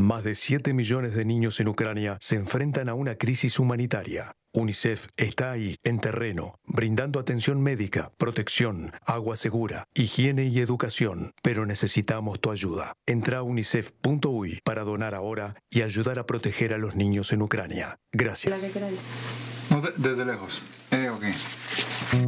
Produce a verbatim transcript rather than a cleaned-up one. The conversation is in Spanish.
Más de siete millones de niños en Ucrania se enfrentan a una crisis humanitaria. UNICEF está ahí, en terreno, brindando atención médica, protección, agua segura, higiene y educación. Pero necesitamos tu ayuda. Entra a unicef punto u y para donar ahora y ayudar a proteger a los niños en Ucrania. Gracias. No, de- desde lejos. Eh, ok.